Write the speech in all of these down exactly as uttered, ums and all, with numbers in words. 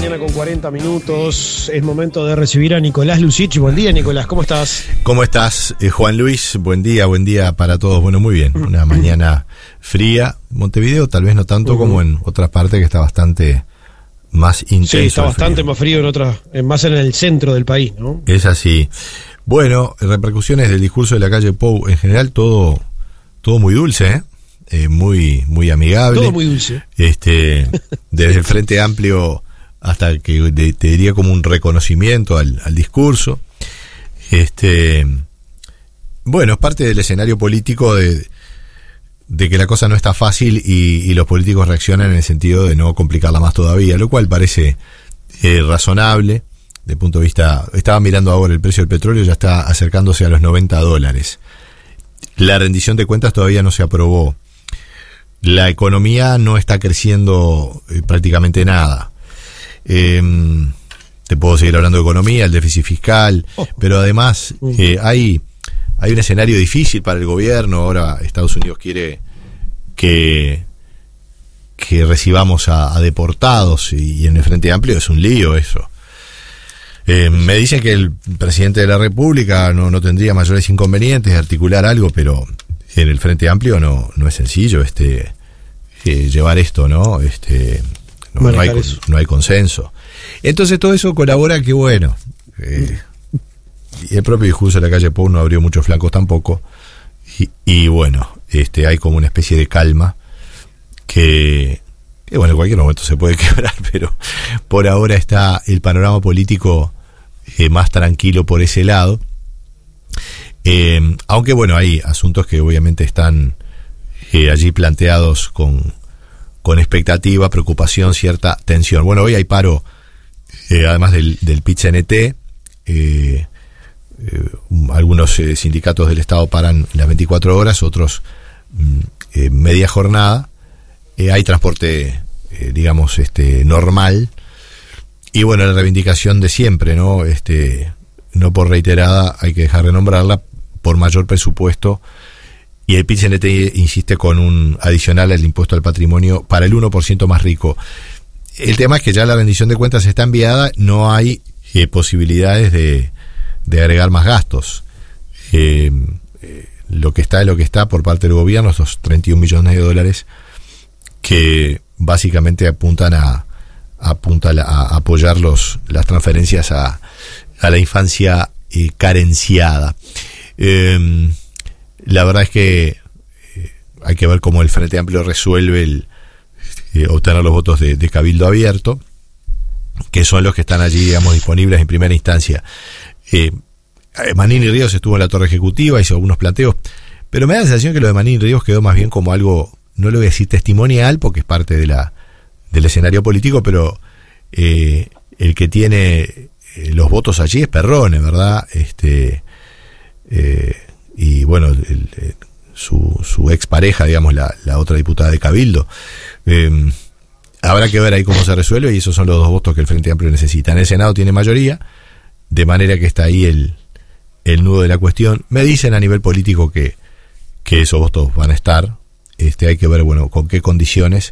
mañana con cuarenta minutos. Es momento de recibir a Nicolás Lucich. Buen día, Nicolás, ¿cómo estás? ¿Cómo estás, eh, Juan Luis? Buen día, buen día para todos. Bueno, muy bien. Una mañana fría. Montevideo tal vez no tanto uh-huh. como en otras partes, que está bastante más intenso. Sí, está bastante más frío en otras, más en el centro del país, ¿no? Es así. Bueno, repercusiones del discurso de la calle Pou. En general todo, todo muy dulce, ¿eh? Eh, muy muy amigable. Todo muy dulce. Este, desde el Frente Amplio hasta que de, te diría como un reconocimiento al, al discurso. Este, bueno, es parte del escenario político de, de que la cosa no está fácil y, y los políticos reaccionan en el sentido de no complicarla más todavía, lo cual parece eh, razonable. De punto de vista, estaba mirando ahora el precio del petróleo, ya está acercándose a los noventa dólares. La rendición de cuentas todavía no se aprobó. La economía no está creciendo eh, prácticamente nada. Eh, te puedo seguir hablando de economía, el déficit fiscal, oh. pero además eh, hay, hay un escenario difícil para el gobierno. Ahora Estados Unidos quiere que, que recibamos a, a deportados y, y en el Frente Amplio es un lío eso. Eh, me dicen que el presidente de la República no, no tendría mayores inconvenientes de articular algo, pero en el Frente Amplio no, no es sencillo este eh, llevar esto, ¿no? Este no, no, hay, no hay consenso. Entonces todo eso colabora que bueno, eh, y el propio discurso de la calle Pou no abrió muchos flancos tampoco, y, y bueno, este hay como una especie de calma que, que bueno, en cualquier momento se puede quebrar, pero por ahora está el panorama político eh, más tranquilo por ese lado. Eh, aunque bueno, hay asuntos que obviamente están eh, allí planteados con, con expectativa, preocupación, cierta tensión. Bueno, hoy hay paro, eh, además del, del Pit-C N-T, eh, eh, algunos eh, sindicatos del Estado paran las veinticuatro horas, otros eh, media jornada. Eh, hay transporte, eh, digamos, este normal. Y bueno, la reivindicación de siempre, ¿no? Este, no por reiterada, hay que dejar de nombrarla, por mayor presupuesto, y el Pit-C N T insiste con un adicional al impuesto al patrimonio para el uno por ciento más rico. El tema es que ya la rendición de cuentas está enviada, no hay eh, posibilidades de, de agregar más gastos. Eh, eh, lo que está es lo que está por parte del gobierno, esos treinta y un millones de dólares que básicamente apuntan a, apuntan a, a apoyar los, las transferencias a, a la infancia eh, carenciada. Eh, la verdad es que eh, hay que ver cómo el Frente Amplio resuelve el eh, obtener los votos de, de Cabildo Abierto, que son los que están allí, digamos, disponibles en primera instancia. Eh, Manini Ríos estuvo en la torre ejecutiva, hizo algunos planteos, pero me da la sensación que lo de Manini Ríos quedó más bien como algo, no le voy a decir testimonial, porque es parte de la del escenario político, pero eh, el que tiene eh, los votos allí es Perrone, ¿verdad? Este Eh, y bueno, el, el, su, su expareja, digamos, la, la otra diputada de Cabildo. Eh, habrá que ver ahí cómo se resuelve, y esos son los dos votos que el Frente Amplio necesita. En el Senado tiene mayoría, de manera que está ahí el, el nudo de la cuestión. Me dicen a nivel político que, que esos votos van a estar. Este, hay que ver, bueno, con qué condiciones,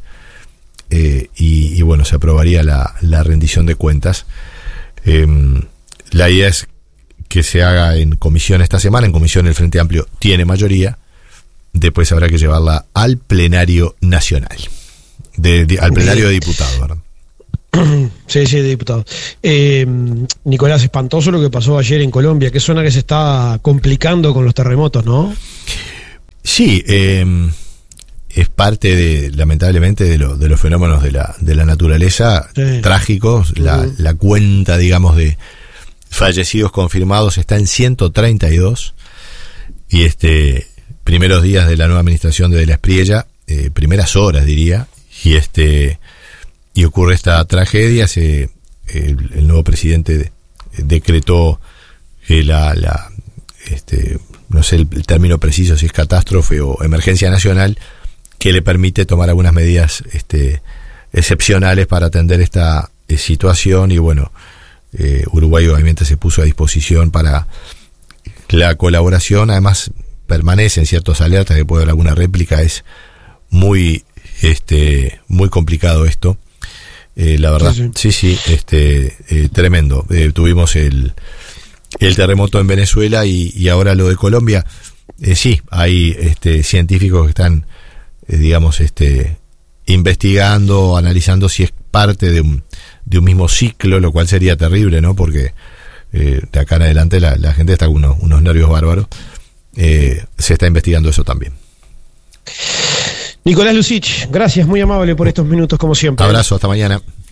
eh, y, y bueno, se aprobaría la, la rendición de cuentas. Eh, la idea es que se haga en comisión esta semana. En comisión el Frente Amplio tiene mayoría, después habrá que llevarla al plenario nacional, de, de, al plenario de diputados, ¿verdad? Sí, sí, de diputados. Eh, Nicolás, espantoso lo que pasó ayer en Colombia, que suena que se está complicando con los terremotos, ¿no? Sí, eh, es parte de, lamentablemente, de, lo, de los fenómenos de la, de la naturaleza, sí, trágicos. La, uh-huh. la cuenta, digamos, de fallecidos confirmados está en ciento treinta y dos, y este primeros días de la nueva administración de De la Espriella, eh, primeras horas diría, y este y ocurre esta tragedia. Se, el, el nuevo presidente de, decretó eh, la, la este no sé el, el término preciso, si es catástrofe o emergencia nacional, que le permite tomar algunas medidas este excepcionales para atender esta eh, situación. Y bueno, Eh, Uruguay obviamente se puso a disposición para la colaboración. Además permanecen ciertos alertas que puede haber alguna réplica. Es muy este muy complicado esto. Eh, la verdad, sí, sí, sí este, eh, tremendo. Eh, tuvimos el, el terremoto en Venezuela y, y ahora lo de Colombia. Eh, sí, hay este, científicos que están, eh, digamos, este, investigando, analizando si es parte de un, de un mismo ciclo, lo cual sería terrible, ¿no? Porque eh, de acá en adelante la, la gente está con unos, unos nervios bárbaros. Eh, se está investigando eso también. Nicolás Lussich, gracias, muy amable por estos minutos como siempre. Abrazo, hasta mañana.